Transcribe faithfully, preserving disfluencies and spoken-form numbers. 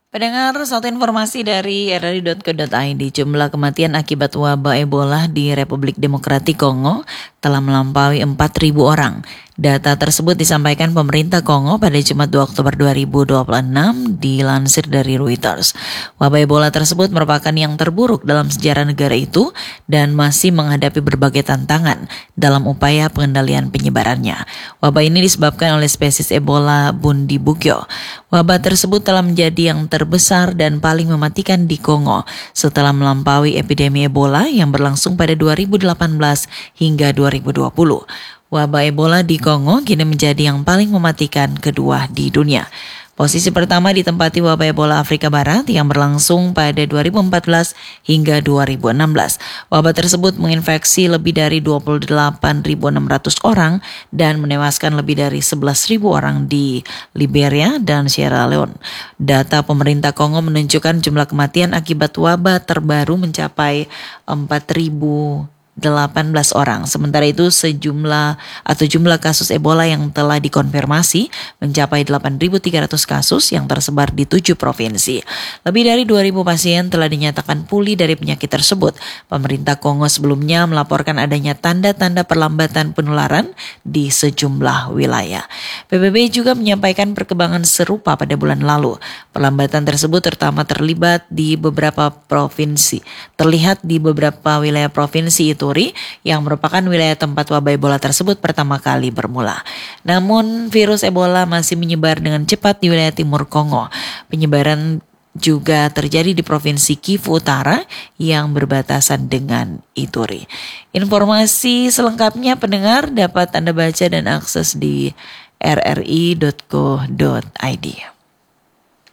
Pendengar, satu informasi dari r r i dot co dot i d, jumlah kematian akibat wabah Ebola di Republik Demokratik Kongo telah melampaui empat ribu orang. Data tersebut disampaikan pemerintah Kongo pada Jumat dua Oktober dua ribu dua puluh enam dilansir dari Reuters. Wabah Ebola tersebut merupakan yang terburuk dalam sejarah negara itu dan masih menghadapi berbagai tantangan dalam upaya pengendalian penyebarannya. Wabah ini disebabkan oleh spesies Ebola Bundibugyo. Wabah tersebut telah menjadi yang terbesar dan paling mematikan di Kongo setelah melampaui epidemi Ebola yang berlangsung pada dua ribu delapan belas hingga dua ribu dua puluh. Wabah Ebola di Kongo kini menjadi yang paling mematikan kedua di dunia. Posisi pertama ditempati wabah Ebola Afrika Barat yang berlangsung pada dua ribu empat belas hingga dua ribu enam belas. Wabah tersebut menginfeksi lebih dari dua puluh delapan ribu enam ratus orang dan menewaskan lebih dari sebelas ribu orang di Liberia dan Sierra Leone. Data pemerintah Kongo menunjukkan jumlah kematian akibat wabah terbaru mencapai empat ribu delapan belas orang. Sementara itu sejumlah atau jumlah kasus Ebola yang telah dikonfirmasi mencapai delapan ribu tiga ratus kasus yang tersebar di tujuh provinsi. Lebih dari dua ribu pasien telah dinyatakan pulih dari penyakit tersebut. Pemerintah Kongo sebelumnya melaporkan adanya tanda-tanda perlambatan penularan di sejumlah wilayah. P B B juga menyampaikan perkembangan serupa pada bulan lalu. Perlambatan tersebut terutama terlibat di beberapa provinsi. Terlihat di beberapa wilayah provinsi itu yang merupakan wilayah tempat wabah Ebola tersebut pertama kali bermula. Namun virus Ebola masih menyebar dengan cepat di wilayah timur Kongo. Penyebaran juga terjadi di Provinsi Kivu Utara yang berbatasan dengan Ituri. Informasi selengkapnya pendengar dapat Anda baca dan akses di r r i dot co dot i d.